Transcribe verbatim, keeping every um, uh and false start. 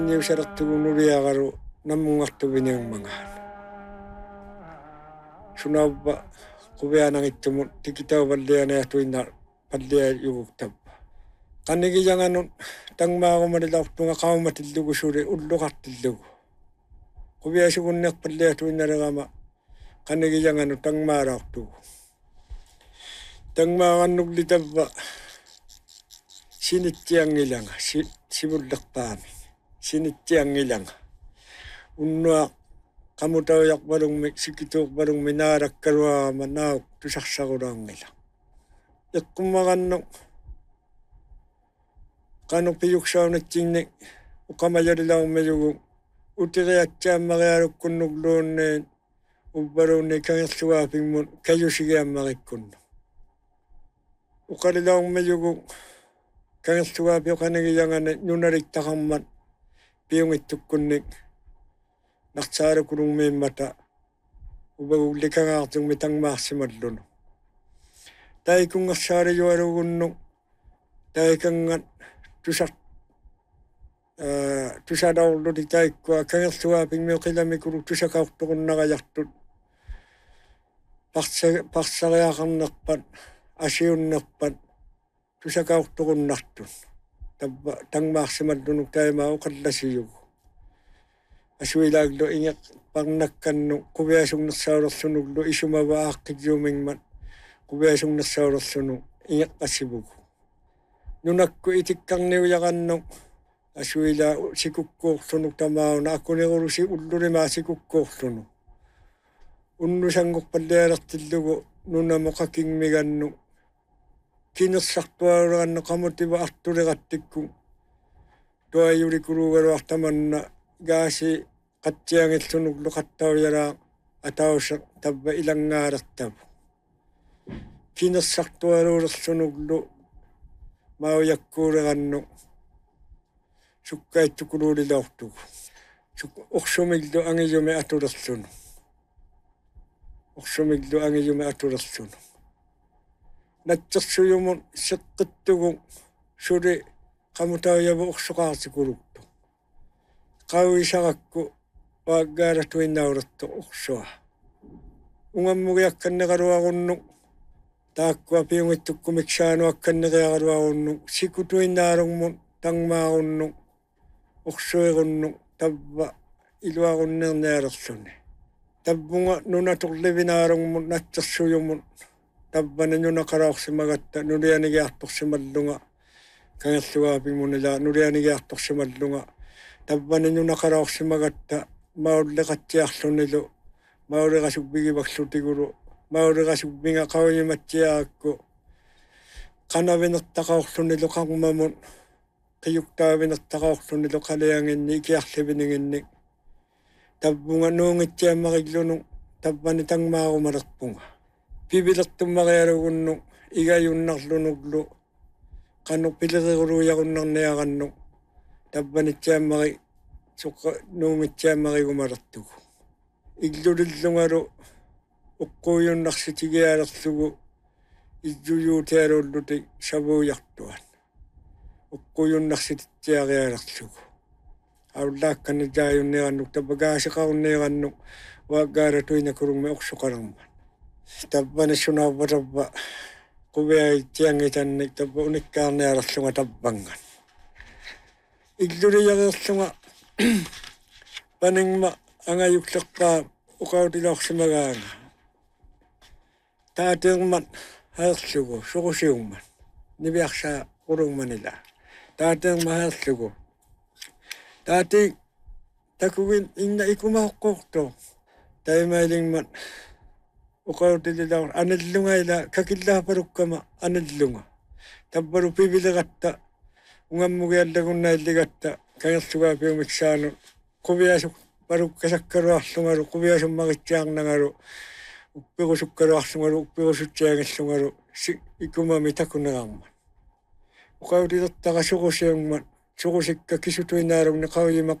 Niusarattugunuriagaru nammungartuviningmangaan. Sunabba kuvianangittumut tikitauvallianaatuinna palliayuguktabba. Qannigijanganun tangmaagumalilautunga qaumatillugu suri ulluqartillugu. Kuviasugunniaqpalliatuinnaregama qannigijanganu tangmaaraartugu. Tangmaaqannuglitabba sinittiangilanga sivullerpaami. Sinittiangilanga. Unnua qamutauyaqvalungmi sikituuqvalungmi naarakkaruaama nauk tusarsarunaangila. Iqqummaqannu qanu piyuksaunatsinni uqamajalilaummayugu utiriatsaammaqialukkunnugluunneen ubbaruunni kangerluaapingmun kayusigiammaqikkunnu. Uqalilaummayugu kangerluaapi qanigijangane nunarittaqammat piungittukkunnik naqsaarukurungmiimmata ubagullikangaarsungmi tangmaarsimallunu. Taikungersaarijualugunnu taikangat tusaq tusadaulluti taikkua kangerluaapingmi uqilamikulu tusakaurtuqunnaqajartut parsariaqarnerpat asiunnerpat tusakaurtuqunnartut tabba tangmaarsimallunuk taimaa uqallasiyugu. Asuilaaglu ingeq parnakkannu quviasungnersaulorlunuglu isumava aaqqijjuumingmat quviasungnersaulorlunu ingeqqassivugu. Nunakku itikkarniujaqannu asuila sikukkuurlunuk tamauna akkunirulusi ullunimaa sikukkuurlunu. Unnusangorpallialertillugu nunamoqakingmigannu kinersartualurannu qamutiva artuliqattikku tuajulikurugaluartamanna gaasi qattiangillunuglu qattaujalaa atauseq tabba ilangaalertavu. Kinersartualuulerlunuglu maujakkuulerannu sukkaittukuluulilaurtugu. Ursumillu angijumi atulerlunu. Ursumillu angijumi atulerlunu. Natsersuyumun seqqittugu suli qamutaujavu ursuqaartikuluktu. Qauisaqakku waaggaalatuinnaulertu ursua. Ungammugiakkanneqaluaqunnu taakkua piungittukkumiksaanu akkanneqiaqaluaqunnu sikutuinnaalungmun tangmaaqunnu ursuiqunnu tabba iluaqunnernialerluni. Tabbunga nunaturlivinaalungmun natsersuyumun tabbani nunaqalaorsimagatta nulianigiartorsimallunga kangerluaapingmunila nulianigiartorsimallunga tabbani nunaqalaorsimagatta maulleqattiarlunilu mauliqasukbigivakllutigulu mauliqasukbinga qauyimatsiaakku qanavinertaqaorlunilu qarmamun qiyuktaavinertaqaorlunilu qalianginni ikiarlivininginnik tabbunga nuungitsiammaqillunu tabbani tangmaarumalerpunga. Pivilertummaqialugunnu igayunnarlunuglu qanu pileriquluujaqunnarniaqannu tabbanitsiammaqi suqqa nuungitsiammaqigumalertugu. Illulillungalu uqquuyunnarsitigaalerlugu ijjuyuutialulluti savuujartuan. Uqquuyunnarsitigaalerlugu. Aullaakkanni taayunniqannuk tabba gaasiqarunniqannuk waaggaalatuinakurungmi ursuqalerman. Tabbani sunabba tabba quviaitiangitannik tabba unikkaarnialerlunga tabbangan. Illulijareerlunga paningma angayuklerpaa uqautilaorsimagaanga. Taateermat haerlugu suqusiungman niviarsaa qulungmanila. Taateerma haerlugu. Taati takugin inna ikumaoqqorto taimailingmat uqautililaur anallungaila kakillaaparukkama anallunga. Tabbalu pivileqatta ungammugiallagunnailligatta kangerlugaapiumiksaanu quviasuk parukkasakkaluarlungalu quviasummaqitsiaarnangalu uppiqusukkaluarlungalu uppiqusutsiangillungalu ikumami takuneqarman. Uqautilertaqa suqusiungmat suqusikka kisutuinaalugni qauyimaq